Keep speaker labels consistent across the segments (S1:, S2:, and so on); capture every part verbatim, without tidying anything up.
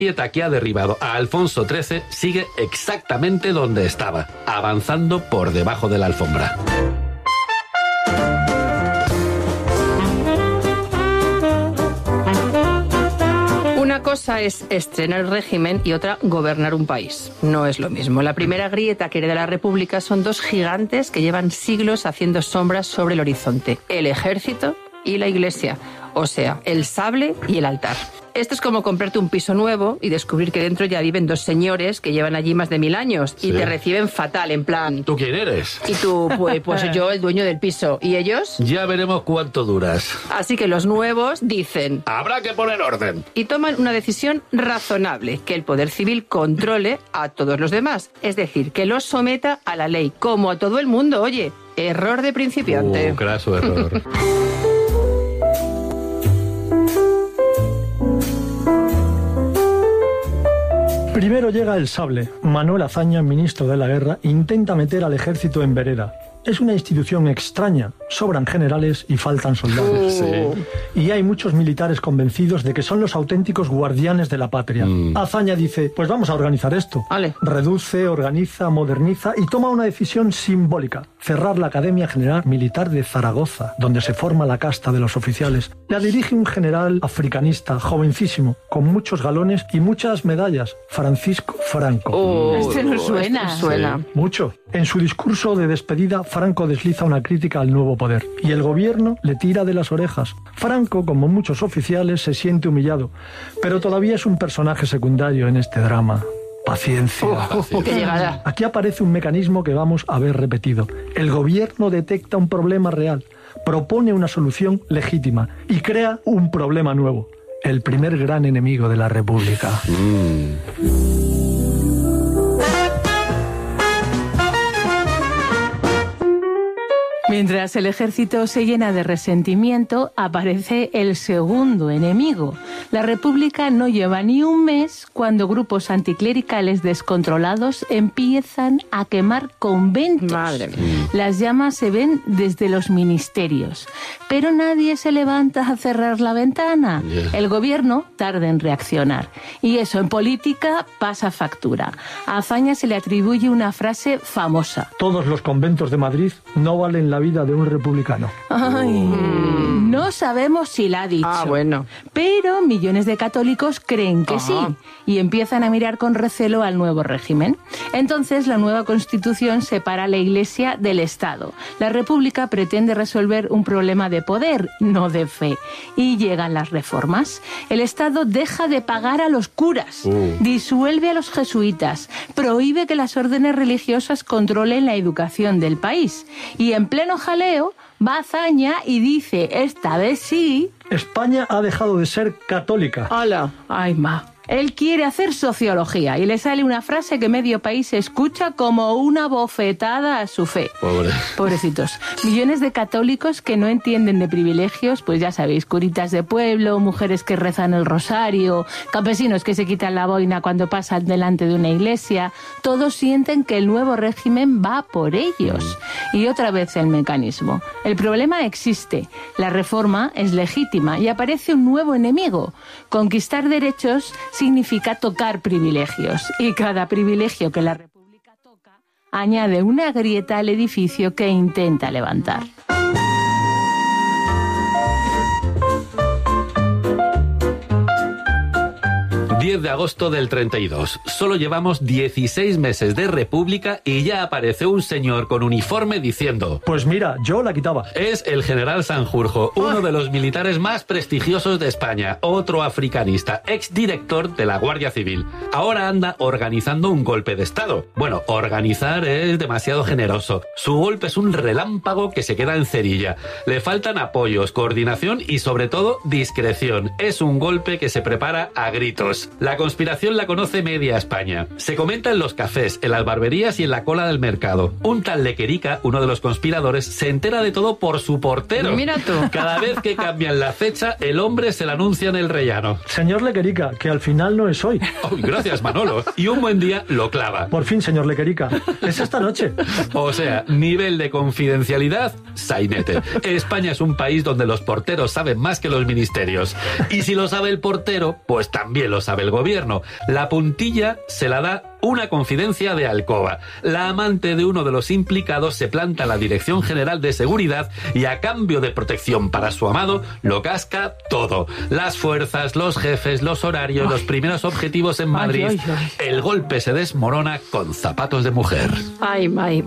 S1: grieta que ha derribado a Alfonso trece sigue exactamente donde estaba, avanzando por debajo de la alfombra.
S2: Una cosa es estrenar el régimen y otra gobernar un país. No es lo mismo. La primera grieta que hereda la República son dos gigantes que llevan siglos haciendo sombras sobre el horizonte. El ejército y la iglesia. O sea, el sable y el altar. Esto es como comprarte un piso nuevo y descubrir que dentro ya viven dos señores que llevan allí más de mil años y sí. Te reciben fatal, en plan...
S1: ¿Tú quién eres?
S2: Y tú, pues, pues yo, el dueño del piso. ¿Y ellos?
S1: Ya veremos cuánto duras.
S2: Así que los nuevos dicen...
S1: Habrá que poner orden.
S2: Y toman una decisión razonable, que el poder civil controle a todos los demás. Es decir, que los someta a la ley, como a todo el mundo. Oye, error de principiante.
S1: Uh, craso error.
S3: Primero llega el sable. Manuel Azaña, ministro de la Guerra, intenta meter al ejército en vereda. Es una institución extraña, sobran generales y faltan soldados.
S1: Sí.
S3: Y hay muchos militares convencidos de que son los auténticos guardianes de la patria. Mm. Azaña dice, pues vamos a organizar esto.
S2: Vale.
S3: Reduce, organiza, moderniza y toma una decisión simbólica. Cerrar la Academia General Militar de Zaragoza, donde se forma la casta de los oficiales. La dirige un general africanista, jovencísimo, con muchos galones y muchas medallas, Francisco Franco.
S2: Oh, este no suena. Este suena.
S3: Sí. Mucho. En su discurso de despedida, Franco desliza una crítica al nuevo poder y el gobierno le tira de las orejas. Franco, como muchos oficiales, se siente humillado, pero todavía es un personaje secundario en este drama. Paciencia.
S2: Oh, oh, que llegará.
S3: Aquí aparece un mecanismo que vamos a ver repetido. El gobierno detecta un problema real, propone una solución legítima y crea un problema nuevo. El primer gran enemigo de la República.
S1: Mm.
S4: Mientras el ejército se llena de resentimiento, aparece el segundo enemigo. La República no lleva ni un mes cuando grupos anticlericales descontrolados empiezan a quemar conventos.
S2: Madre mía.
S4: Las llamas se ven desde los ministerios, pero nadie se levanta a cerrar la ventana.
S1: Yeah.
S4: El gobierno tarda en reaccionar. Y eso en política pasa factura. A Azaña se le atribuye una frase famosa.
S3: Todos los conventos de Madrid no valen la vida de un republicano.
S4: Ay, mm. No sabemos si la ha dicho.
S2: Ah, bueno.
S4: Pero millones de católicos creen que
S2: Ajá.
S4: sí y empiezan a mirar con recelo al nuevo régimen. Entonces, la nueva Constitución separa la Iglesia del Estado. La República pretende resolver un problema de poder, no de fe. Y llegan las reformas. El Estado deja de pagar a los curas,
S1: uh.
S4: disuelve a los jesuitas, prohíbe que las órdenes religiosas controlen la educación del país. Y en pleno jaleo va Azaña y dice, esta vez sí...
S3: España ha dejado de ser católica.
S2: ¡Hala!
S4: Ay, ma. Él quiere hacer sociología y le sale una frase que medio país escucha como una bofetada a su fe.
S1: Pobre.
S4: Pobrecitos. Millones de católicos que no entienden de privilegios, pues ya sabéis, curitas de pueblo, mujeres que rezan el rosario, campesinos que se quitan la boina cuando pasan delante de una iglesia. Todos sienten que el nuevo régimen va por ellos. Y otra vez el mecanismo. El problema existe. La reforma es legítima y aparece un nuevo enemigo. Conquistar derechos significa tocar privilegios, y cada privilegio que la República toca añade una grieta al edificio que intenta levantar.
S1: diez de agosto del treinta y dos. Solo llevamos dieciséis meses de república y ya aparece un señor con uniforme diciendo...
S3: Pues mira, yo la quitaba.
S1: Es el general Sanjurjo, uno de los militares más prestigiosos de España, otro africanista, exdirector de la Guardia Civil. Ahora anda organizando un golpe de Estado. Bueno, organizar es demasiado generoso. Su golpe es un relámpago que se queda en cerilla. Le faltan apoyos, coordinación y sobre todo discreción. Es un golpe que se prepara a gritos. La conspiración la conoce media España. Se comenta en los cafés, en las barberías y en la cola del mercado. Un tal Lequerica, uno de los conspiradores, se entera de todo por su portero.
S2: Mira tú.
S1: Cada vez que cambian la fecha, el hombre se la anuncia en el rellano.
S3: Señor Lequerica, que al final no es hoy.
S1: Oh, gracias, Manolo. Y un buen día lo clava.
S3: Por fin, señor Lequerica. Es esta noche.
S1: O sea, nivel de confidencialidad, sainete. España es un país donde los porteros saben más que los ministerios. Y si lo sabe el portero, pues también lo sabe sabe el gobierno. La puntilla se la da una confidencia de alcoba. La amante de uno de los implicados se planta a la Dirección General de Seguridad y a cambio de protección para su amado, lo casca todo. Las fuerzas, los jefes, los horarios, ay, los primeros objetivos en Madrid. Ay, ay, ay. El golpe se desmorona con zapatos de mujer.
S2: Ay, ay.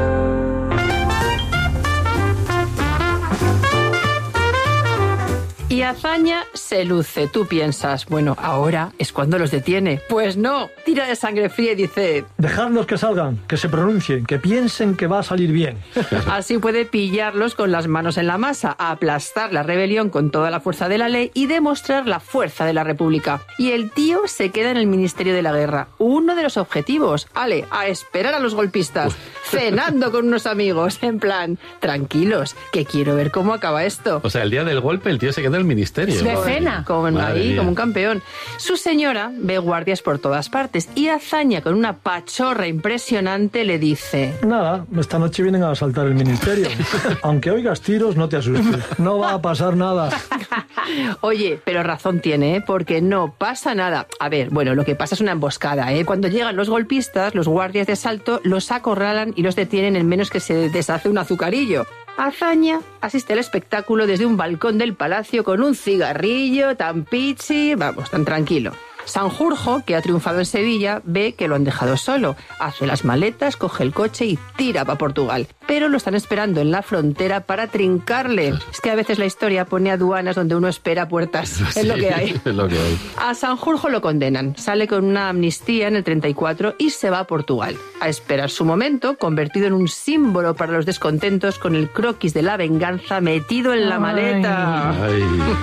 S2: Y Azaña se luce. Tú piensas, bueno, ahora es cuando los detiene. Pues no, tira de sangre fría y dice...
S3: Dejadlos que salgan, que se pronuncien, que piensen que va a salir bien.
S2: Así puede pillarlos con las manos en la masa, aplastar la rebelión con toda la fuerza de la ley y demostrar la fuerza de la República. Y el tío se queda en el Ministerio de la Guerra. Uno de los objetivos. Ale, a esperar a los golpistas. Uf. Cenando con unos amigos, en plan, tranquilos, que quiero ver cómo acaba esto.
S1: O sea, el día del golpe el tío se queda en el ministerio.
S2: De cena. Como, ahí, como un campeón. Su señora ve guardias por todas partes y Azaña, con una pachorra impresionante, le dice...
S3: Nada, esta noche vienen a asaltar el ministerio. Aunque oigas tiros, no te asustes. No va a pasar nada.
S2: Oye, pero razón tiene, ¿eh? Porque no pasa nada. A ver, bueno, lo que pasa es una emboscada, ¿eh? Cuando llegan los golpistas, los guardias de asalto los acorralan y los detienen en menos que se deshace un azucarillo. Azaña asiste al espectáculo desde un balcón del palacio con un cigarrillo, tan pichi, vamos, tan tranquilo. Sanjurjo, que ha triunfado en Sevilla, ve que lo han dejado solo. Hace las maletas, coge el coche y tira para Portugal. Pero lo están esperando en la frontera para trincarle. Es que a veces la historia pone aduanas donde uno espera puertas. Sí, es lo que hay.
S1: Es lo que hay.
S2: A Sanjurjo lo condenan. Sale con una amnistía en el treinta y cuatro y se va a Portugal. A esperar su momento, convertido en un símbolo para los descontentos con el croquis de la venganza metido en la maleta.
S1: Ay.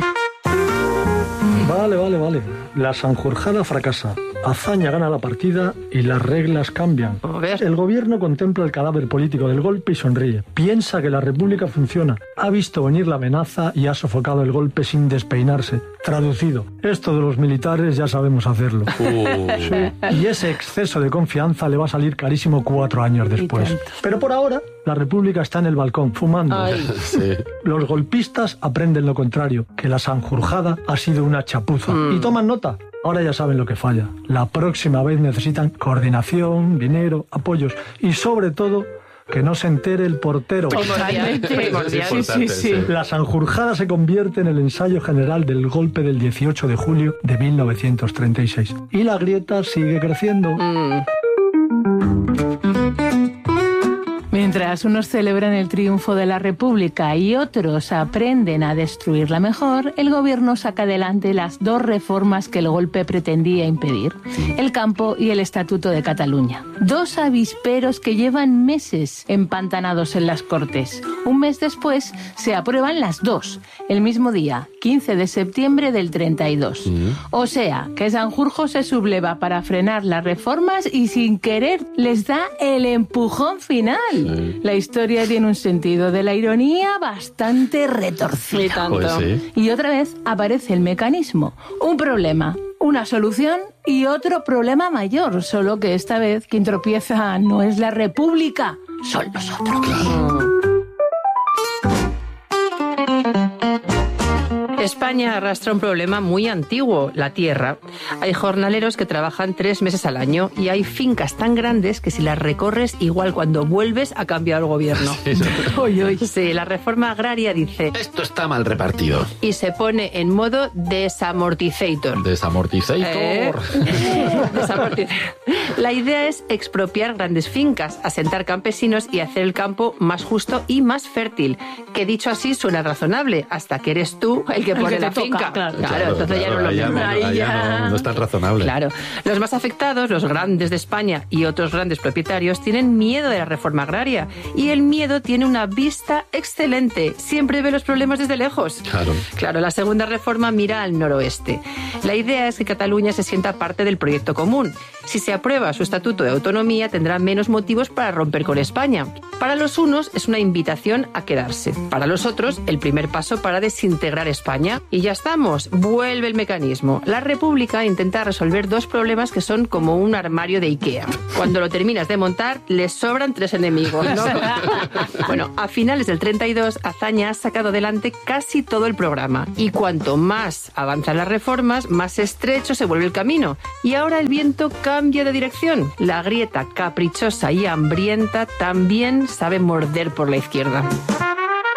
S3: Vale, vale, vale. La sanjurjada fracasa. Azaña gana la partida y las reglas cambian. El gobierno contempla el cadáver político del golpe y sonríe. Piensa que la República funciona. Ha visto venir la amenaza y ha sofocado el golpe sin despeinarse. Traducido, esto de los militares ya sabemos hacerlo. Uh. Sí. Y ese exceso de confianza le va a salir carísimo cuatro años después. Pero por ahora, la República está en el balcón, fumando.
S1: Sí.
S3: Los golpistas aprenden lo contrario, que la sanjurjada ha sido una chapuza. Mm. Y toman nota. Ahora ya saben lo que falla. La próxima vez necesitan coordinación, dinero, apoyos y sobre todo que no se entere el portero.
S2: Primordial.
S3: Sí, sí, sí. La sanjurjada se convierte en el ensayo general del golpe del dieciocho de julio de mil novecientos treinta y seis. Y la grieta sigue creciendo.
S2: Mm.
S4: Mientras unos celebran el triunfo de la República y otros aprenden a destruirla mejor, el gobierno saca adelante las dos reformas que el golpe pretendía impedir: el campo y el Estatuto de Cataluña. Dos avisperos que llevan meses empantanados en las Cortes. Un mes después se aprueban las dos, el mismo día, quince de septiembre del treinta y dos. Mm. O sea, que Sanjurjo se subleva para frenar las reformas y sin querer les da el empujón final. Sí. La historia tiene un sentido de la ironía bastante retorcido.
S1: Pues sí.
S4: Y otra vez aparece el mecanismo. Un problema, una solución y otro problema mayor, solo que esta vez quien tropieza no es la República, son nosotros.
S1: Claro.
S2: España arrastra un problema muy antiguo, la tierra. Hay jornaleros que trabajan tres meses al año y hay fincas tan grandes que si las recorres, igual cuando vuelves ha cambiado el gobierno.
S1: Sí, sí.
S2: Oy, oy. Sí, la reforma agraria dice...
S1: Esto está mal repartido.
S2: Y se pone en modo desamortizator.
S1: Desamortizator.
S2: ¿Eh? Desamortizator. La idea es expropiar grandes fincas, asentar campesinos y hacer el campo más justo y más fértil. Que dicho así suena razonable, hasta que eres tú el que pone
S4: que
S2: la
S4: toca,
S2: finca.
S4: Claro,
S2: claro,
S1: claro,
S2: entonces
S1: claro,
S2: ya no lo
S1: allá
S2: mismo.
S1: no, allá
S2: ya...
S1: no, no es tan razonable.
S2: Claro. Los más afectados, los grandes de España y otros grandes propietarios, tienen miedo de la reforma agraria. Y el miedo tiene una vista excelente. Siempre ve los problemas desde lejos.
S1: Claro.
S2: Claro, la segunda reforma mira al noroeste. La idea es que Cataluña se sienta parte del proyecto común. Si se aprueba su estatuto de autonomía, tendrá menos motivos para romper con España. Para los unos es una invitación a quedarse. Para los otros, el primer paso para desintegrar España. Y ya estamos, vuelve el mecanismo. La República intenta resolver dos problemas que son como un armario de Ikea. Cuando lo terminas de montar, les sobran tres enemigos, ¿no? Bueno, a finales del treinta y dos, Azaña ha sacado adelante casi todo el programa. Y cuanto más avanzan las reformas, más estrecho se vuelve el camino. Y ahora el viento cambia de dirección. La grieta caprichosa y hambrienta también sabe morder por la izquierda.